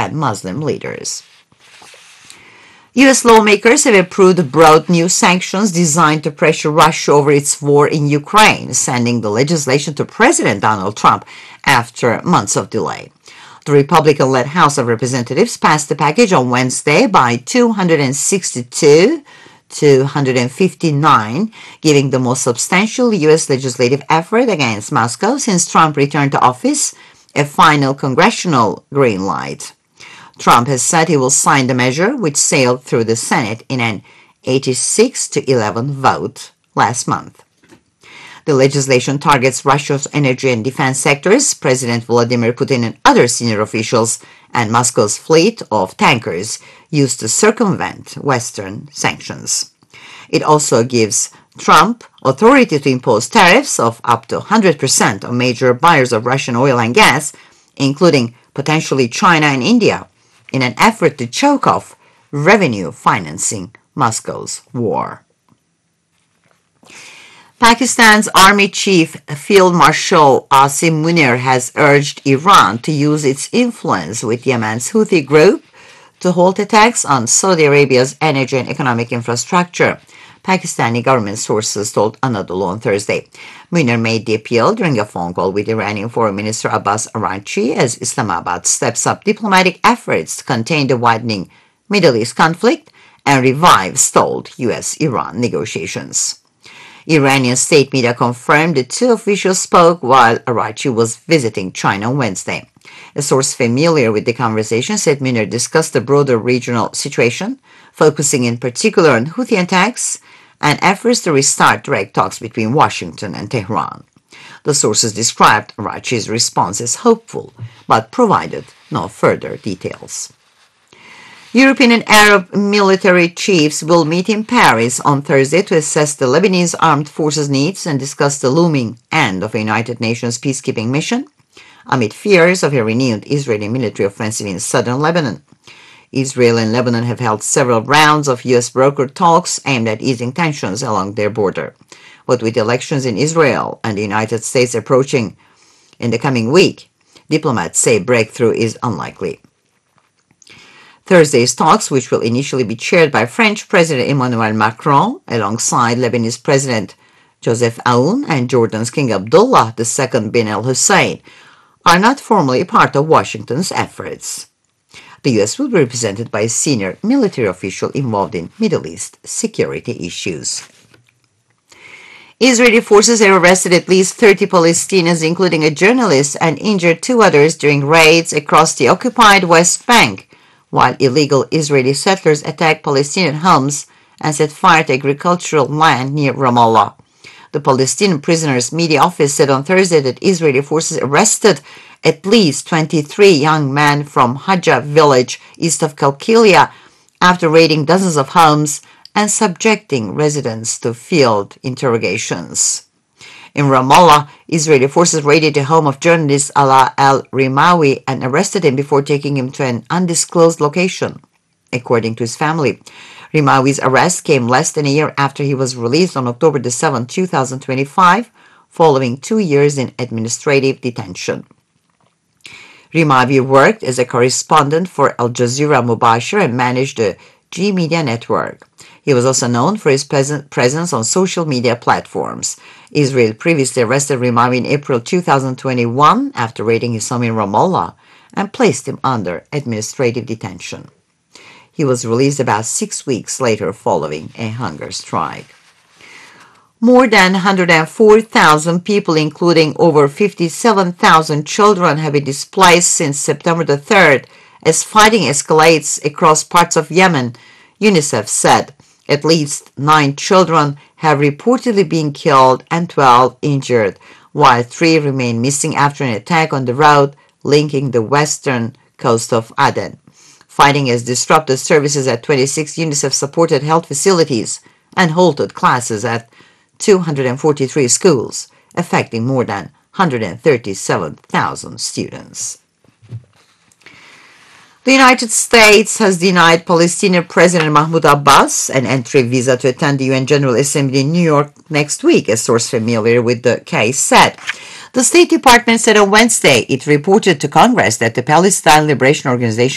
and Muslim leaders. U.S. lawmakers have approved broad new sanctions designed to pressure Russia over its war in Ukraine, sending the legislation to President Donald Trump after months of delay. The Republican-led House of Representatives passed the package on Wednesday by 262 to 159, giving the most substantial U.S. legislative effort against Moscow since Trump returned to office a final congressional green light. Trump has said he will sign the measure, which sailed through the Senate in an 86-11 vote last month. The legislation targets Russia's energy and defense sectors, President Vladimir Putin and other senior officials, and Moscow's fleet of tankers used to circumvent Western sanctions. It also gives Trump authority to impose tariffs of up to 100% on major buyers of Russian oil and gas, including potentially China and India, in an effort to choke off revenue financing Moscow's war. Pakistan's Army Chief Field Marshal Asim Munir has urged Iran to use its influence with Yemen's Houthi group to halt attacks on Saudi Arabia's energy and economic infrastructure, Pakistani government sources told Anadolu on Thursday. Munir made the appeal during a phone call with Iranian Foreign Minister Abbas Araghchi as Islamabad steps up diplomatic efforts to contain the widening Middle East conflict and revive stalled U.S.-Iran negotiations. Iranian state media confirmed the two officials spoke while Araghchi was visiting China on Wednesday. A source familiar with the conversation said Munir discussed the broader regional situation, focusing in particular on Houthi attacks and efforts to restart direct talks between Washington and Tehran. The sources described Araghchi's response as hopeful, but provided no further details. European and Arab military chiefs will meet in Paris on Thursday to assess the Lebanese armed forces needs and discuss the looming end of a United Nations peacekeeping mission, amid fears of a renewed Israeli military offensive in southern Lebanon. Israel and Lebanon have held several rounds of U.S.-brokered talks aimed at easing tensions along their border. But with elections in Israel and the United States approaching in the coming week, diplomats say breakthrough is unlikely. Thursday's talks, which will initially be chaired by French President Emmanuel Macron alongside Lebanese President Joseph Aoun and Jordan's King Abdullah II bin al-Hussein, are not formally part of Washington's efforts. The U.S. will be represented by a senior military official involved in Middle East security issues. Israeli forces have arrested at least 30 Palestinians, including a journalist, and injured 2 others during raids across the occupied West Bank, while illegal Israeli settlers attacked Palestinian homes and set fire to agricultural land near Ramallah. The Palestinian prisoners' media office said on Thursday that Israeli forces arrested at least 23 young men from Hajjah village east of Qalqilia after raiding dozens of homes and subjecting residents to field interrogations. In Ramallah, Israeli forces raided the home of journalist Alaa al-Rimawi and arrested him before taking him to an undisclosed location, according to his family. Rimawi's arrest came less than a year after he was released on October 7, 2025, following 2 years in administrative detention. Rimawi worked as a correspondent for Al Jazeera Mubashir and managed the G Media network. He was also known for his presence on social media platforms. Israel previously arrested Rimawi in April 2021 after raiding his home in Ramallah and placed him under administrative detention. He was released about 6 weeks later following a hunger strike. More than 104,000 people, including over 57,000 children, have been displaced since September the 3rd as fighting escalates across parts of Yemen, UNICEF said. At least 9 children have reportedly been killed and 12 injured, while 3 remain missing after an attack on the road linking the western coast of Aden. Fighting has disrupted services at 26 UNICEF-supported health facilities and halted classes at 243 schools, affecting more than 137,000 students. The United States has denied Palestinian President Mahmoud Abbas an entry visa to attend the UN General Assembly in New York next week, a source familiar with the case said. The State Department said on Wednesday it reported to Congress that the Palestine Liberation Organization